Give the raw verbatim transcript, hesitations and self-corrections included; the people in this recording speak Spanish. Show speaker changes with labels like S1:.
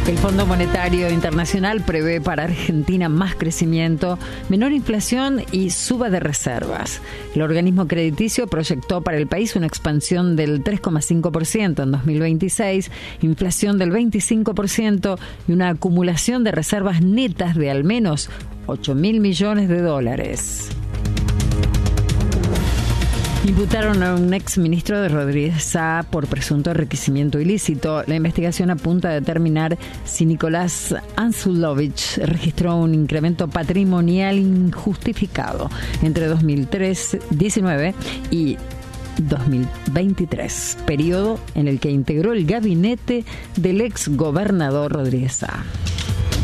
S1: El Fondo Monetario Internacional prevé para Argentina más crecimiento, menor inflación y suba de reservas. El organismo crediticio proyectó para el país una expansión del tres coma cinco por ciento en dos mil veintiséis, inflación del veinticinco por ciento y una acumulación de reservas netas de al menos ocho mil millones de dólares. Imputaron a un exministro de Rodríguez Sá por presunto enriquecimiento ilícito. La investigación apunta a determinar si Nicolás Anzulovich registró un incremento patrimonial injustificado entre dos mil diecinueve y dos mil veintitrés, periodo en el que integró el gabinete del exgobernador Rodríguez Sá.